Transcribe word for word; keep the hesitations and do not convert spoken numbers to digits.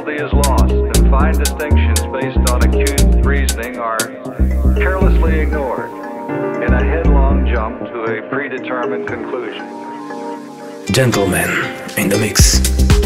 subtlety is lost, and fine distinctions based on acute reasoning are carelessly ignored in a headlong jump to a predetermined conclusion. Gentlemen in the mix.